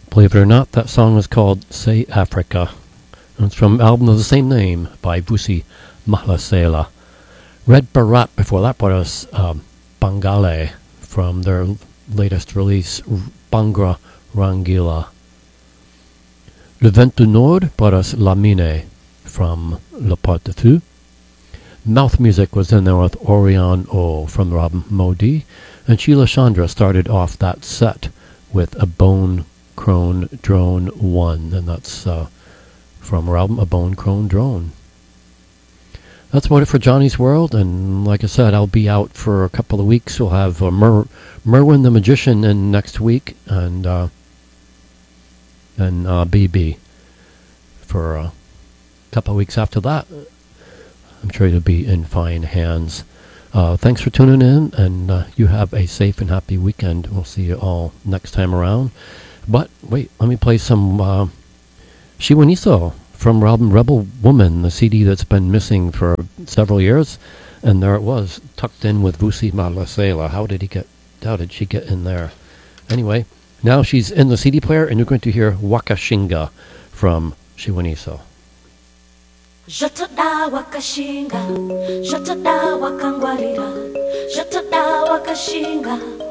Believe it or not, that song is called Say Africa. And it's from an album of the same name by Vusi Mahlasela. Red Barat before that was Bangale from their latest release, Bangra Rangila. Le Vent du Nord brought us La Mine from Le Pot de Feu. Mouth Music was in there with Orion O from the album Maudit. And Sheila Chandra started off that set with A Bone Crone Drone 1. And that's from her album A Bone Crone Drone. That's about it for Johnny's World. And like I said, I'll be out for a couple of weeks. We'll have Merwin the Magician in next week. And BB for a couple of weeks after that. I'm sure you'll be in fine hands. Thanks for tuning in, and you have a safe and happy weekend. We'll see you all next time around. But wait, let me play some Shiwaniso from album Rebel Woman, the CD that's been missing for several years. And there it was, tucked in with Vusi Mahlasela. How did she get in there? Anyway, now she's in the CD player, and you're going to hear Wakashinga from Shiwaniso. Jotoda wakashinga, jotoda wakangwarira, jotoda wakashinga.